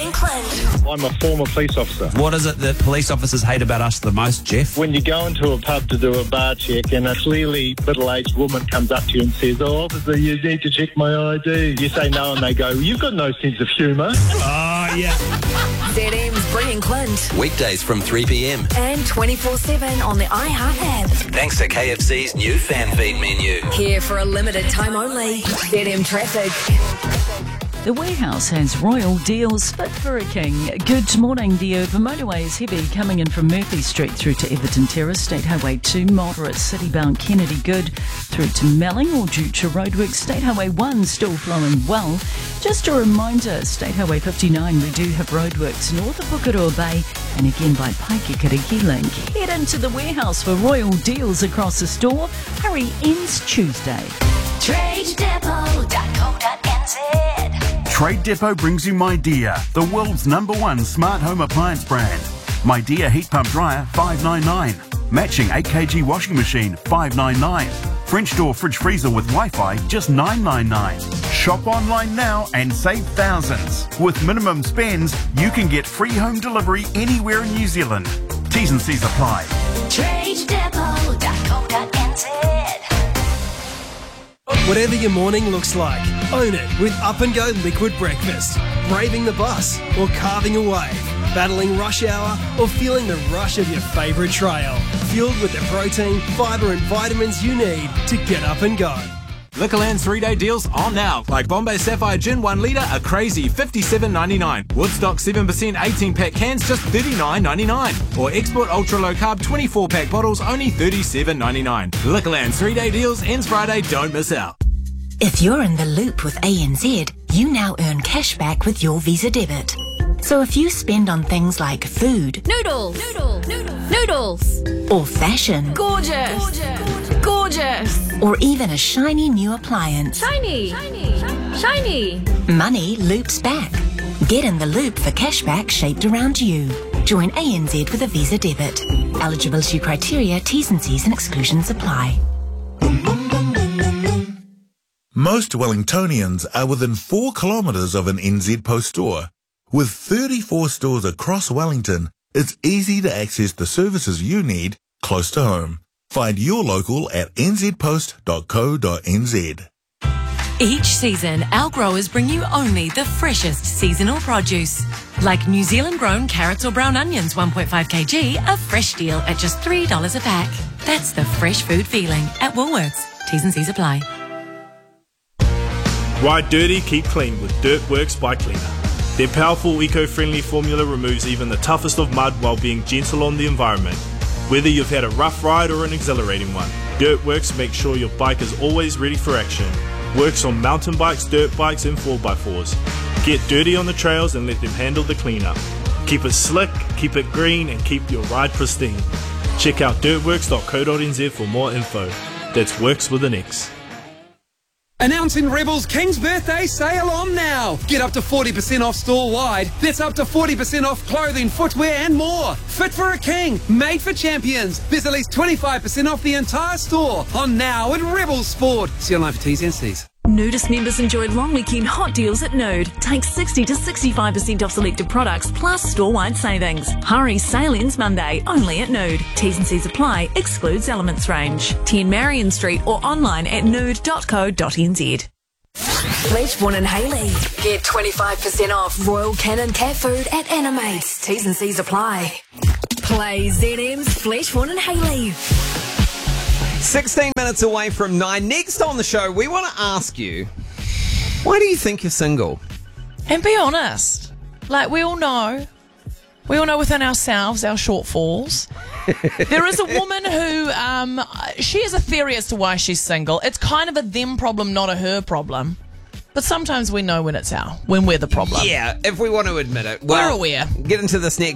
Breen Clint. I'm a former police officer. What is it that police officers hate about us the most, Jeff? When you go into a pub to do a bar check and a clearly middle-aged woman comes up to you and says, "Oh, officer, you need to check my ID." You say no and they go, "You've got no sense of humour." Oh, yeah. ZM's Breen Clint. Weekdays from 3 p.m. And 24/7 on the iHeart app. Thanks to KFC's new fan feed menu. Here for a limited time only. ZM Traffic. The Warehouse has royal deals fit for a king. Good morning. The Urban Motorway is heavy coming in from Murphy Street through to Everton Terrace. State Highway 2 moderate, city-bound Kennedy good through to Melling or due to roadworks. State Highway 1 still flowing well. Just a reminder, State Highway 59 we do have roadworks north of Pukeroa Bay and again by Paikikiriki Link. Head into the Warehouse for royal deals across the store. Hurry ends Tuesday. TradeDepot.co.nz. Trade Depot brings you MyDear, the world's #1 smart home appliance brand. MyDear heat pump dryer, $599. Matching 8kg washing machine, $599. French door fridge freezer with Wi-Fi, just $999. Shop online now and save thousands. With minimum spends, you can get free home delivery anywhere in New Zealand. T's and C's apply. TradeDepot.co.nz. Whatever your morning looks like, own it with Up and Go Liquid Breakfast. Braving the bus or carving a wave, battling rush hour or feeling the rush of your favourite trail. Fueled with the protein, fibre and vitamins you need to get up and go. Liquorland's 3-day deals on now. Like Bombay Sapphire Gin 1 litre, a crazy $57.99. Woodstock 7% 18-pack cans, just $39.99. Or Export Ultra Low Carb 24-pack bottles, only $37.99. Liquorland's 3-day deals ends Friday, don't miss out. If you're in the loop with ANZ, you now earn cash back with your Visa debit. So if you spend on things like food, Noodles. or fashion, Gorgeous. or even a shiny new appliance, Shiny. money loops back. Get in the loop for cashback shaped around you. Join ANZ with a Visa debit. Eligibility criteria, T's and C's and exclusions apply. Most Wellingtonians are within 4 kilometres of an NZ Post store. With 34 stores across Wellington, it's easy to access the services you need close to home. Find your local at nzpost.co.nz. Each season, our growers bring you only the freshest seasonal produce. Like New Zealand grown carrots or brown onions 1.5 kg, a fresh deal at just $3 a pack. That's the fresh food feeling at Woolworths. T's and C's apply. Ride dirty, keep clean with Dirtworks Bike Cleaner. Their powerful eco-friendly formula removes even the toughest of mud while being gentle on the environment. Whether you've had a rough ride or an exhilarating one, Dirtworks makes sure your bike is always ready for action. Works on mountain bikes, dirt bikes and 4x4s. Get dirty on the trails and let them handle the cleanup. Keep it slick, keep it green and keep your ride pristine. Check out dirtworks.co.nz for more info. That's Works with an X. Announcing Rebel's King's Birthday sale on now. Get up to 40% off store-wide. That's up to 40% off clothing, footwear and more. Fit for a king, made for champions. There's at least 25% off the entire store. On now at Rebel Sport. See online for T's and C's. Nudist members enjoy long weekend hot deals at Nude. Take 60 to 65% off selected products plus store-wide savings. Hurry, sale ends Monday, only at Nude. T's and C's apply, excludes Elements range. 10 Marion Street or online at nude.co.nz. Fletchborn and Haley. Get 25% off Royal Canin cat food at Animates. T's and C's apply. Play ZM's Fletchborn and Haley. 16 minutes away from 9. Next on the show, we want to ask you, why do you think you're single? And be honest. Like, we all know within ourselves our shortfalls. There is a woman who, she has a theory as to why she's single. It's kind of a them problem, not a her problem. But sometimes we know when we're the problem. Yeah, if we want to admit it. We're aware. Get into this next.